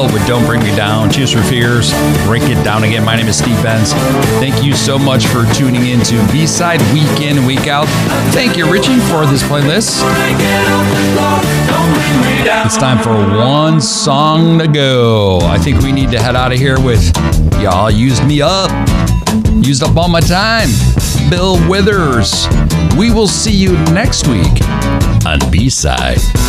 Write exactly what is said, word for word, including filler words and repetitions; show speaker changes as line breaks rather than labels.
with Don't Bring Me Down. Tears for Fears, Break It Down Again. My name is Steve Benz. Thank you so much for tuning in to B-Side Week In, Week Out. Thank you, Richie, for this playlist. It's time for one song to go. I think we need to head out of here with Y'all Used Me Up. Used up all my time. Bill Withers. We will see you next week on B-Side.